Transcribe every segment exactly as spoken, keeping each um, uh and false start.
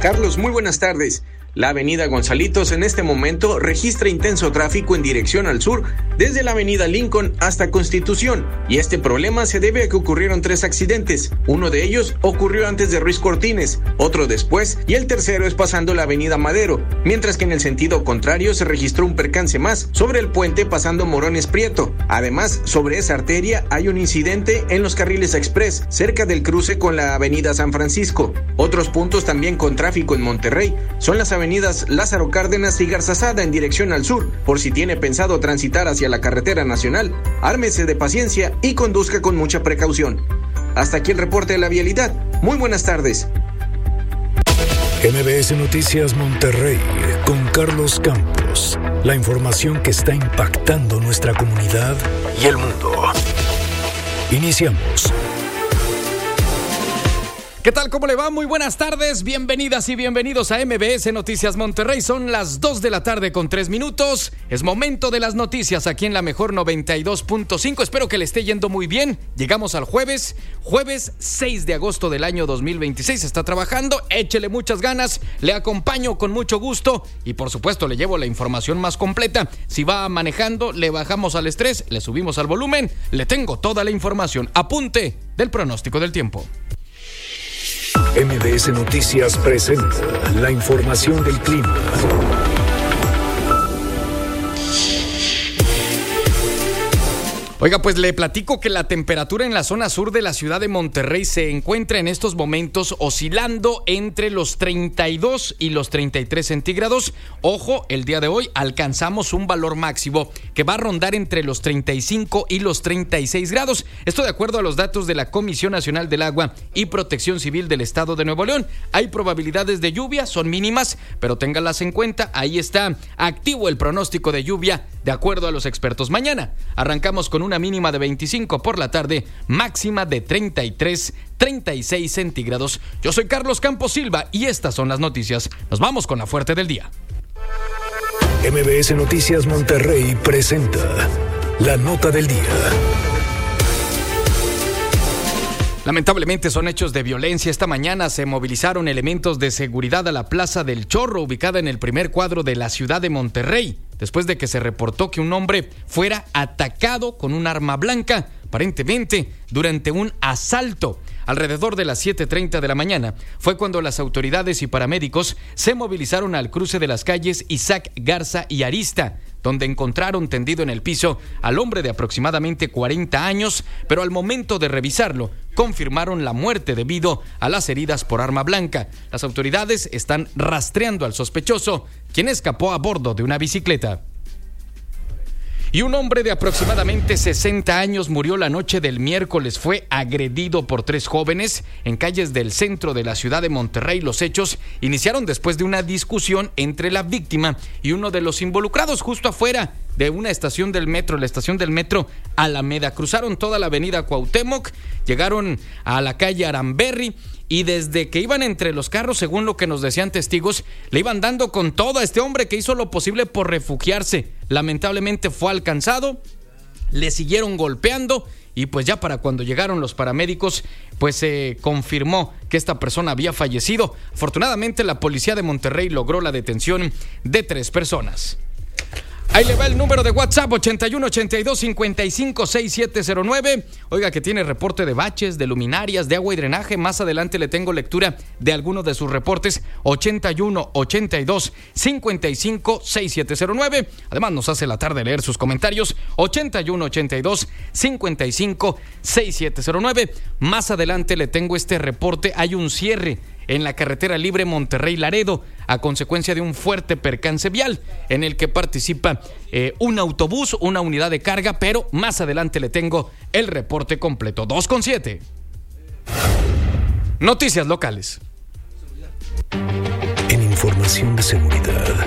Carlos, muy buenas tardes. La avenida Gonzalitos en este momento registra intenso tráfico en dirección al sur desde la avenida Lincoln hasta Constitución, y este problema se debe a que ocurrieron tres accidentes. Uno de ellos ocurrió antes de Ruiz Cortines, otro después y el tercero es pasando la avenida Madero, mientras que en el sentido contrario se registró un percance más sobre el puente pasando Morones Prieto. Además, sobre esa arteria hay un incidente en los carriles express cerca del cruce con la avenida San Francisco. Otros puntos también con tráfico en Monterrey son las avenidas avenidas Lázaro Cárdenas y Garzazada en dirección al sur. Por si tiene pensado transitar hacia la carretera nacional, ármese de paciencia y conduzca con mucha precaución. Hasta aquí el reporte de la vialidad. Muy buenas tardes. M B S Noticias Monterrey con Carlos Campos. La información que está impactando nuestra comunidad y el mundo. Iniciamos. ¿Qué tal? ¿Cómo le va? Muy buenas tardes, bienvenidas y bienvenidos a M B S Noticias Monterrey. Son las dos de la tarde con tres minutos. Es momento de las noticias aquí en la mejor noventa y dos punto cinco. Espero que le esté yendo muy bien. Llegamos al jueves, jueves seis de agosto del año dos mil veintiséis. Está trabajando, échele muchas ganas, le acompaño con mucho gusto y por supuesto le llevo la información más completa. Si va manejando, le bajamos al estrés, le subimos al volumen, le tengo toda la información. Apunte del pronóstico del tiempo. M B S Noticias presenta la información del clima. Oiga, pues le platico que la temperatura en la zona sur de la ciudad de Monterrey se encuentra en estos momentos oscilando entre los treinta y dos y los treinta y tres centígrados. Ojo, el día de hoy alcanzamos un valor máximo que va a rondar entre los treinta y cinco y los treinta y seis grados. Esto de acuerdo a los datos de la Comisión Nacional del Agua y Protección Civil del Estado de Nuevo León. Hay probabilidades de lluvia, son mínimas, pero ténganlas en cuenta. Ahí está activo el pronóstico de lluvia de acuerdo a los expertos. Mañana arrancamos con una mínima de veinticinco por la tarde, máxima de treinta y tres, treinta y seis centígrados. Yo soy Carlos Campos Silva y estas son las noticias. Nos vamos con la fuerte del día. M B S Noticias Monterrey presenta la nota del día. Lamentablemente son hechos de violencia. Esta mañana se movilizaron elementos de seguridad a la Plaza del Chorro, ubicada en el primer cuadro de la ciudad de Monterrey, después de que se reportó que un hombre fuera atacado con un arma blanca, aparentemente durante un asalto. Alrededor de las siete treinta de la mañana fue cuando las autoridades y paramédicos se movilizaron al cruce de las calles Isaac Garza y Arista, donde encontraron tendido en el piso al hombre de aproximadamente cuarenta años, pero al momento de revisarlo, confirmaron la muerte debido a las heridas por arma blanca. Las autoridades están rastreando al sospechoso, quien escapó a bordo de una bicicleta. Y un hombre de aproximadamente sesenta años murió la noche del miércoles. Fue agredido por tres jóvenes en calles del centro de la ciudad de Monterrey. Los hechos iniciaron después de una discusión entre la víctima y uno de los involucrados justo afuera de una estación del metro, la estación del metro Alameda. Cruzaron toda la avenida Cuauhtémoc, llegaron a la calle Aramberri y desde que iban entre los carros, según lo que nos decían testigos, le iban dando con todo a este hombre que hizo lo posible por refugiarse. Lamentablemente fue alcanzado, le siguieron golpeando y pues ya para cuando llegaron los paramédicos, pues se eh, confirmó que esta persona había fallecido. Afortunadamente la policía de Monterrey logró la detención de tres personas. Ahí le va el número de WhatsApp, ochenta y uno, ochenta y dos, cincuenta y cinco, sesenta y siete cero nueve. Oiga, que tiene reporte de baches, de luminarias, de agua y drenaje. Más adelante le tengo lectura de algunos de sus reportes. ochenta y uno, ochenta y dos, cincuenta y cinco, sesenta y siete cero nueve. Además nos hace la tarde leer sus comentarios. ochenta y uno, ochenta y dos, cincuenta y cinco, sesenta y siete cero nueve. Más adelante le tengo este reporte. Hay un cierre en la carretera libre Monterrey-Laredo a consecuencia de un fuerte percance vial en el que participa eh, un autobús, una unidad de carga, pero más adelante le tengo el reporte completo. dos con siete. Noticias locales. En información de seguridad.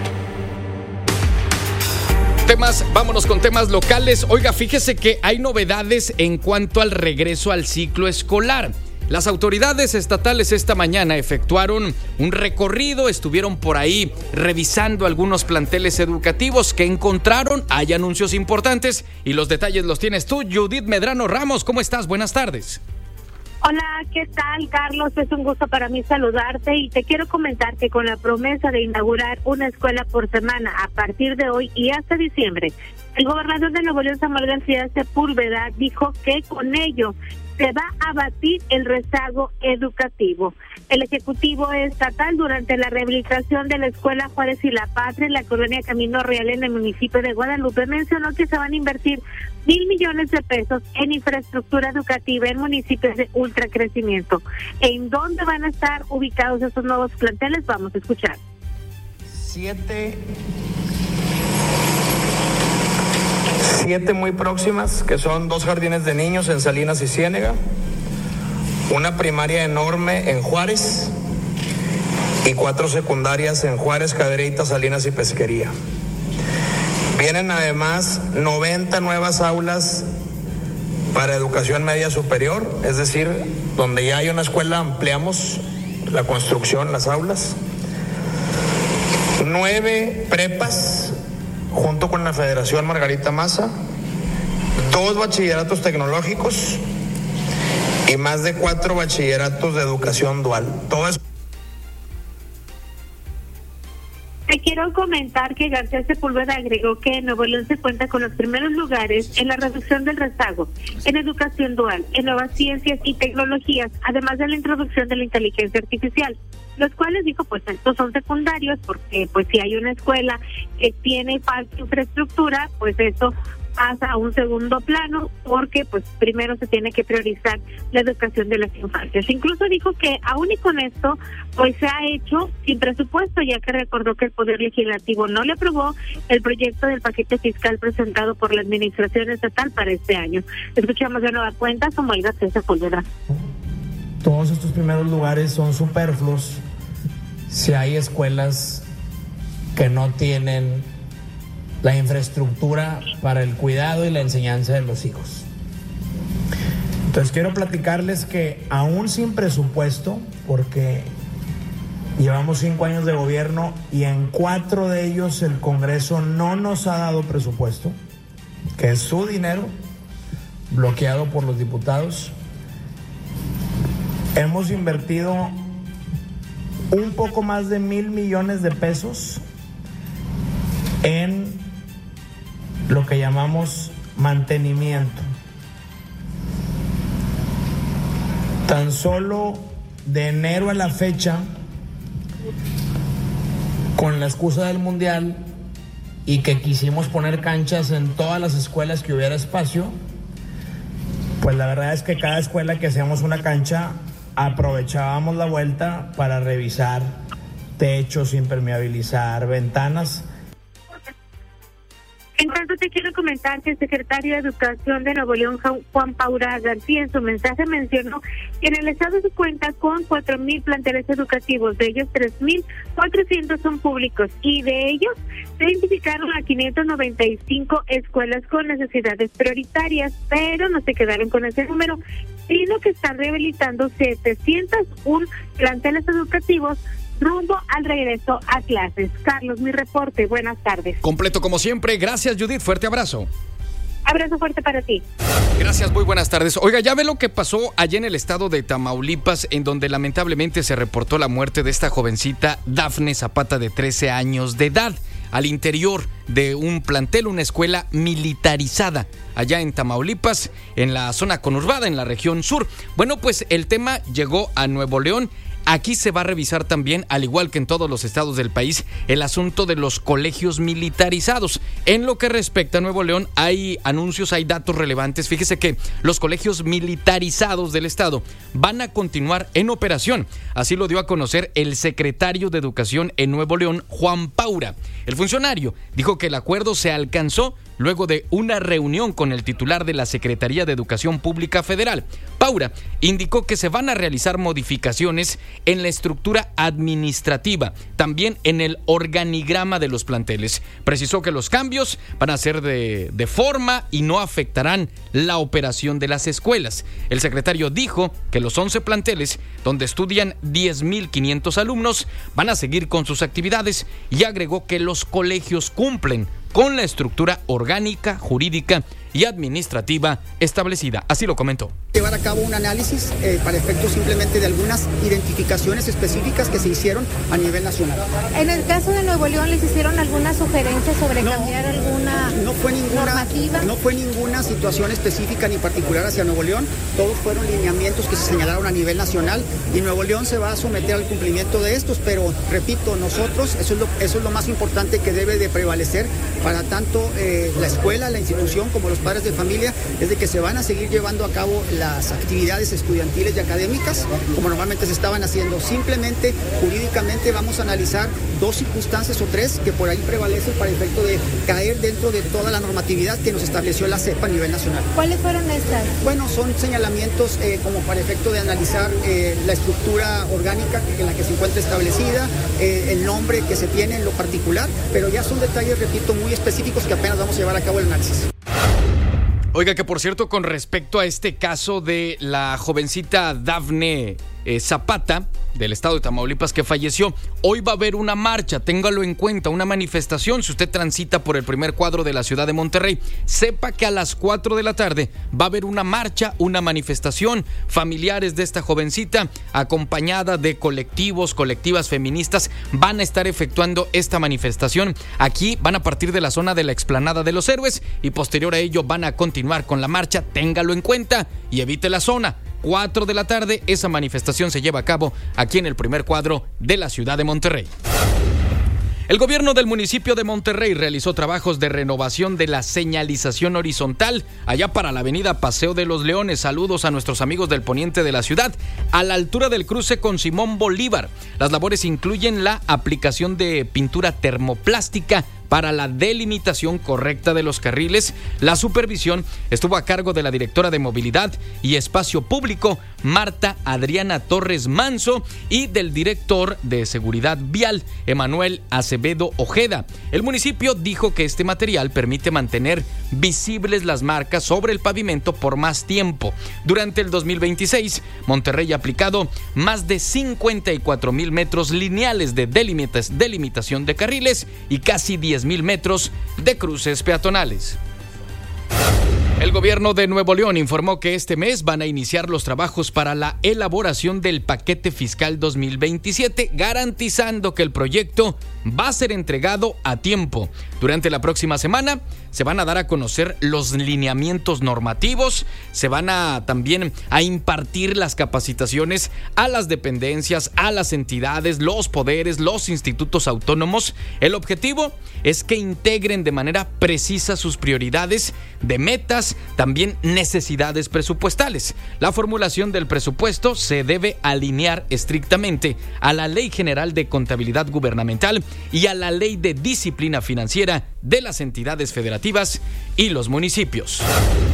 Temas, vámonos con temas locales. Oiga, fíjese que hay novedades en cuanto al regreso al ciclo escolar. Las autoridades estatales esta mañana efectuaron un recorrido, estuvieron por ahí revisando algunos planteles educativos que encontraron. Hay anuncios importantes y los detalles los tienes tú, Judith Medrano Ramos. ¿Cómo estás? Buenas tardes. Hola, ¿qué tal, Carlos? Es un gusto para mí saludarte y te quiero comentar que con la promesa de inaugurar una escuela por semana a partir de hoy y hasta diciembre, el gobernador de Nuevo León, Samuel García Sepúlveda, dijo que con ello se va a abatir el rezago educativo. El Ejecutivo Estatal, durante la rehabilitación de la Escuela Juárez y la Patria en la colonia Camino Real en el municipio de Guadalupe, mencionó que se van a invertir mil millones de pesos en infraestructura educativa en municipios de ultracrecimiento. ¿En dónde van a estar ubicados esos nuevos planteles? Vamos a escuchar. Siete... Siete muy próximas, que son dos jardines de niños en Salinas y Ciénega, una primaria enorme en Juárez y cuatro secundarias en Juárez, Cadereyta, Salinas y Pesquería. Vienen además noventa nuevas aulas para educación media superior, es decir, donde ya hay una escuela ampliamos la construcción, las aulas. Nueve prepas junto con la Federación Margarita Maza, dos bachilleratos tecnológicos y más de cuatro bachilleratos de educación dual. Todo eso. Te quiero comentar que García Sepúlveda agregó que Nuevo León se cuenta con los primeros lugares en la reducción del rezago, en educación dual, en nuevas ciencias y tecnologías, además de la introducción de la inteligencia artificial, los cuales dijo, pues estos son secundarios, porque pues si hay una escuela que tiene falta de infraestructura, pues eso pasa a un segundo plano, porque pues primero se tiene que priorizar la educación de las infancias. Incluso dijo que aún y con esto, pues se ha hecho sin presupuesto, ya que recordó que el Poder Legislativo no le aprobó el proyecto del paquete fiscal presentado por la Administración Estatal para este año. Escuchamos de nueva cuenta como Samuel García Sepúlveda. Todos estos primeros lugares son superfluos si hay escuelas que no tienen la infraestructura para el cuidado y la enseñanza de los hijos. Entonces quiero platicarles que aún sin presupuesto, porque llevamos cinco años de gobierno y en cuatro de ellos el Congreso no nos ha dado presupuesto, que es su dinero, bloqueado por los diputados, hemos invertido un poco más de mil millones de pesos en lo que llamamos mantenimiento. Tan solo de enero a la fecha, con la excusa del mundial y que quisimos poner canchas en todas las escuelas que hubiera espacio, pues la verdad es que cada escuela que hacíamos una cancha aprovechábamos la vuelta para revisar techos, impermeabilizar ventanas. En tanto, te quiero comentar que el secretario de Educación de Nuevo León, Juan Paura García, en su mensaje mencionó que en el estado se cuenta con cuatro mil planteles educativos, de ellos tres mil cuatrocientos son públicos y de ellos se identificaron a quinientas noventa y cinco escuelas con necesidades prioritarias, pero no se quedaron con ese número, sino que están rehabilitando setecientos uno planteles educativos rumbo al regreso a clases. Carlos, mi reporte. Buenas tardes. Completo como siempre. Gracias, Judith. Fuerte abrazo. Abrazo fuerte para ti. Gracias, muy buenas tardes. Oiga, ya ve lo que pasó allá en el estado de Tamaulipas, en donde lamentablemente se reportó la muerte de esta jovencita Dafne Zapata, de trece años de edad, al interior de un plantel, una escuela militarizada allá en Tamaulipas, en la zona conurbada, en la región sur. Bueno, pues el tema llegó a Nuevo León. Aquí se va a revisar también, al igual que en todos los estados del país, el asunto de los colegios militarizados. En lo que respecta a Nuevo León, hay anuncios, hay datos relevantes. Fíjese que los colegios militarizados del estado van a continuar en operación. Así lo dio a conocer el secretario de Educación en Nuevo León, Juan Paura. El funcionario dijo que el acuerdo se alcanzó luego de una reunión con el titular de la Secretaría de Educación Pública Federal. Paura indicó que se van a realizar modificaciones en la estructura administrativa, también en el organigrama de los planteles. Precisó que los cambios van a ser de, de forma y no afectarán la operación de las escuelas. El secretario dijo que los once planteles, donde estudian diez mil quinientos alumnos, van a seguir con sus actividades y agregó que los colegios cumplen con la estructura orgánica, jurídica y administrativa establecida. Así lo comentó. Llevar a cabo un análisis eh, para efectos simplemente de algunas identificaciones específicas que se hicieron a nivel nacional. En el caso de Nuevo León, ¿les hicieron alguna sugerencia sobre no, cambiar alguna no fue ninguna, normativa? No fue ninguna situación específica ni particular hacia Nuevo León. Todos fueron lineamientos que se señalaron a nivel nacional y Nuevo León se va a someter al cumplimiento de estos, pero repito, nosotros, eso es lo, eso es lo más importante que debe de prevalecer para tanto eh, la escuela, la institución como los padres de familia, es de que se van a seguir llevando a cabo las actividades estudiantiles y académicas como normalmente se estaban haciendo. Simplemente, jurídicamente vamos a analizar dos circunstancias o tres que por ahí prevalecen para efecto de caer dentro de toda la normatividad que nos estableció la C E P a nivel nacional. ¿Cuáles fueron estas? Bueno, son señalamientos eh, como para efecto de analizar eh, la estructura orgánica en la que se encuentra establecida, eh, el nombre que se tiene en lo particular, pero ya son detalles, repito, muy específicos que apenas vamos a llevar a cabo el análisis. Oiga, que por cierto, con respecto a este caso de la jovencita Dafne eh, Zapata, del estado de Tamaulipas, que falleció, hoy va a haber una marcha, téngalo en cuenta, una manifestación. Si usted transita por el primer cuadro de la ciudad de Monterrey, sepa que a las cuatro de la tarde va a haber una marcha, una manifestación. Familiares de esta jovencita, acompañada de colectivos, colectivas feministas, van a estar efectuando esta manifestación. Aquí van a partir de la zona de la explanada de los Héroes y posterior a ello van a continuar con la marcha. Téngalo en cuenta y evite la zona. cuatro de la tarde, esa manifestación se lleva a cabo aquí en el primer cuadro de la ciudad de Monterrey. El gobierno del municipio de Monterrey realizó trabajos de renovación de la señalización horizontal allá para la avenida Paseo de los Leones. Saludos a nuestros amigos del poniente de la ciudad, a la altura del cruce con Simón Bolívar. Las labores incluyen la aplicación de pintura termoplástica para la delimitación correcta de los carriles. La supervisión estuvo a cargo de la directora de Movilidad y Espacio Público, Marta Adriana Torres Manso, y del director de Seguridad Vial, Emanuel Acevedo Ojeda. El municipio dijo que este material permite mantener visibles las marcas sobre el pavimento por más tiempo. Durante el dos mil veintiséis, Monterrey ha aplicado más de cincuenta y cuatro mil metros lineales de delimitas, delimitación de carriles y casi diez mil metros de cruces peatonales. El gobierno de Nuevo León informó que este mes van a iniciar los trabajos para la elaboración del paquete fiscal dos mil veintisiete, garantizando que el proyecto va a ser entregado a tiempo. Durante la próxima semana se van a dar a conocer los lineamientos normativos, se van a también a impartir las capacitaciones a las dependencias, a las entidades, los poderes, los institutos autónomos. El objetivo es que integren de manera precisa sus prioridades de metas, también necesidades presupuestales. La formulación del presupuesto se debe alinear estrictamente a la Ley General de Contabilidad Gubernamental y a la Ley de Disciplina Financiera de las entidades federativas y los municipios.